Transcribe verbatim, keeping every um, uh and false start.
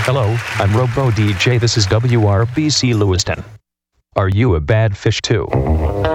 Hello, I'm Robo D J. This is W R B C Lewiston. Are you a bad fish too?